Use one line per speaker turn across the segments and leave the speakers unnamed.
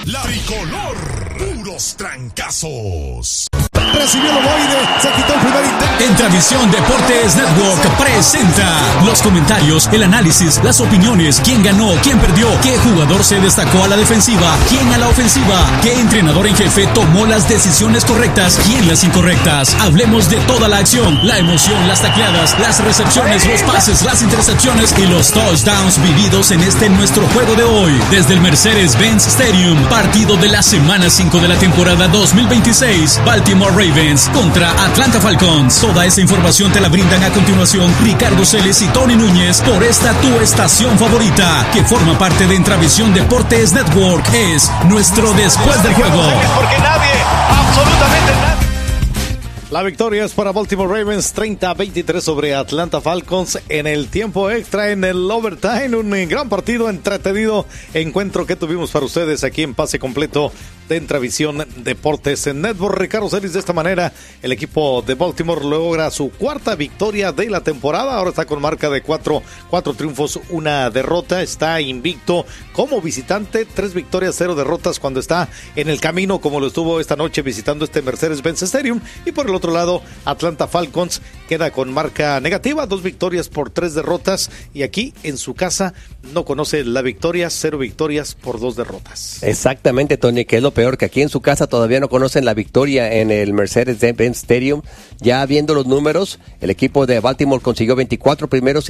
La tricolor, puros trancazos.
Recibió el ovoide, se quitó el primer intento.
Entravisión Deportes Network presenta los comentarios, el análisis, las opiniones, quién ganó, quién perdió, qué jugador se destacó a la defensiva, quién a la ofensiva, qué entrenador en jefe tomó las decisiones correctas, quién las incorrectas. Hablemos de toda la acción, la emoción, las tacleadas, las recepciones, los pases, las intercepciones y los touchdowns vividos en este nuestro juego de hoy. Desde el Mercedes-Benz Stadium, partido de la semana 5 de la temporada 2026, Baltimore Ravens contra Atlanta Falcons. Toda esa información te la brindan a continuación Ricardo Celis y Tony Núñez por esta tu estación favorita, que forma parte de Entravisión Deportes Network. Es nuestro Después del Juego.
Porque nadie, absolutamente nadie.
La victoria es para Baltimore Ravens, 30-23 sobre Atlanta Falcons en el tiempo extra, en el overtime. Un gran partido, entretenido encuentro que tuvimos para ustedes aquí en Pase Completo de Entravisión Deportes en Network. Ricardo Celis, de esta manera el equipo de Baltimore logra su cuarta victoria de la temporada. Ahora está con marca de cuatro triunfos, una derrota. Está invicto como visitante, 3 victorias, 0 derrotas cuando está en el camino, como lo estuvo esta noche visitando este Mercedes-Benz Stadium. Y por el otro lado, Atlanta Falcons queda con marca negativa, 2 victorias por 3 derrotas. Y aquí en su casa no conoce la victoria, 0 victorias por 2 derrotas.
Exactamente, Tony, que es lo peor, que aquí en su casa todavía no conocen la victoria en el Mercedes-Benz Stadium. Ya viendo los números, el equipo de Baltimore consiguió 24 primeros y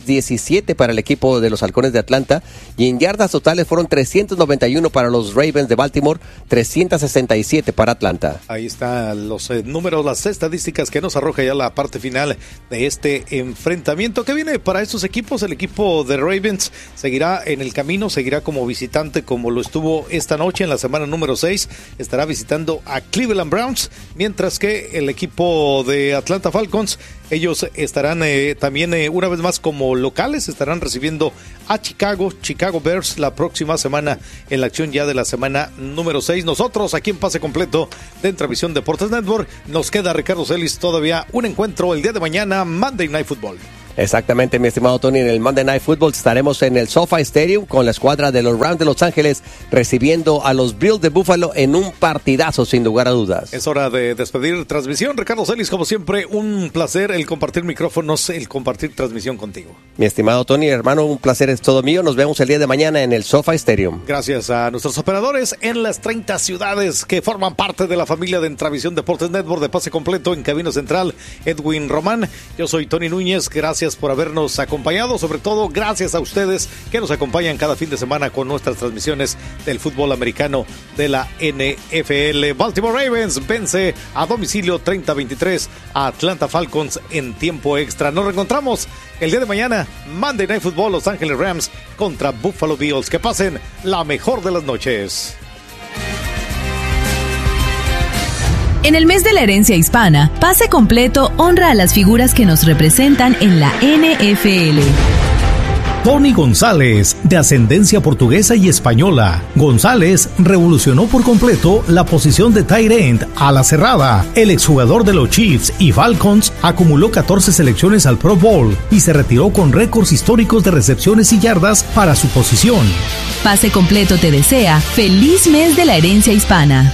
17 para el equipo de los Halcones de Atlanta, y en yardas totales fueron 391 para los Ravens de Baltimore, 367 para Atlanta.
Ahí están los números, las estadísticas que nos arroja ya la parte final de este enfrentamiento que viene para estos equipos. El equipo de Ravens seguirá en el camino, seguirá como visitante como lo estuvo esta noche en la semana número 6, estará visitando a Cleveland Browns, mientras que el equipo de Atlanta Falcons, ellos estarán también una vez más como locales, estarán recibiendo a Chicago Bears la próxima semana en la acción ya de la semana número 6. Nosotros aquí en Pase Completo de Entravisión Deportes Network, nos queda Ricardo Celis todavía un encuentro el día de mañana, Monday Night Football.
Exactamente, mi estimado Tony, en el Monday Night Football estaremos en el SoFi Stadium con la escuadra de los Rams de Los Ángeles recibiendo a los Bills de Buffalo en un partidazo sin lugar a dudas.
Es hora de despedir transmisión. Ricardo Celis, como siempre, un placer el compartir micrófonos, el compartir transmisión contigo.
Mi estimado Tony, hermano, un placer es todo mío. Nos vemos el día de mañana en el SoFi Stadium.
Gracias a nuestros operadores en las 30 ciudades que forman parte de la familia de Entravisión Deportes Network de Pase Completo. En cabina central, Edwin Román. Yo soy Tony Núñez. Gracias por habernos acompañado, sobre todo gracias a ustedes que nos acompañan cada fin de semana con nuestras transmisiones del fútbol americano de la NFL. Baltimore Ravens vence a domicilio 30-23 a Atlanta Falcons en tiempo extra. Nos reencontramos el día de mañana, Monday Night Football, Los Ángeles Rams contra Buffalo Bills. Que pasen la mejor de las noches.
En el mes de la herencia hispana, Pase Completo honra a las figuras que nos representan en la NFL.
Tony González, de ascendencia portuguesa y española. González revolucionó por completo la posición de tight end a la cerrada. El exjugador de los Chiefs y Falcons acumuló 14 selecciones al Pro Bowl y se retiró con récords históricos de recepciones y yardas para su posición.
Pase Completo te desea feliz mes de la herencia hispana.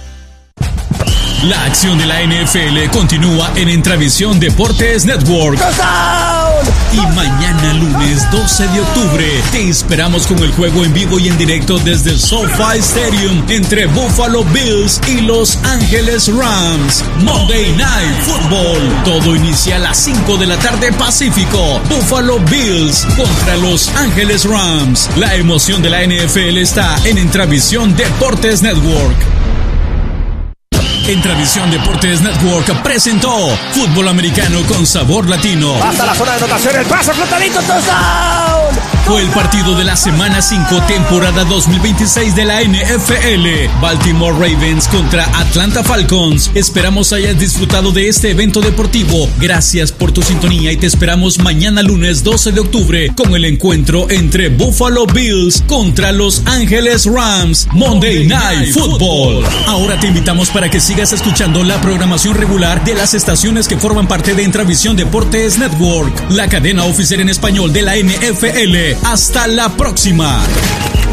La acción de la NFL continúa en Entravisión Deportes Network. Y mañana lunes 12 de octubre te esperamos con el juego en vivo y en directo desde el SoFi Stadium entre Buffalo Bills y Los Ángeles Rams. Monday Night Football. Todo inicia a las 5 de la tarde Pacífico. Buffalo Bills contra Los Ángeles Rams. La emoción de la NFL está en Entravisión Deportes Network. Entravisión Deportes Network presentó Fútbol Americano con Sabor Latino.
Hasta la zona de anotación, el paso flotadito, touchdown.
Fue el partido de la semana 5, temporada 2026 de la NFL. Baltimore Ravens contra Atlanta Falcons. Esperamos hayas disfrutado de este evento deportivo. Gracias por tu sintonía y te esperamos mañana lunes 12 de octubre con el encuentro entre Buffalo Bills contra Los Ángeles Rams. Monday Night Football. Ahora te invitamos para que sigas escuchando la programación regular de las estaciones que forman parte de Entravisión Deportes Network, la cadena oficial en español de la NFL. Hasta la próxima.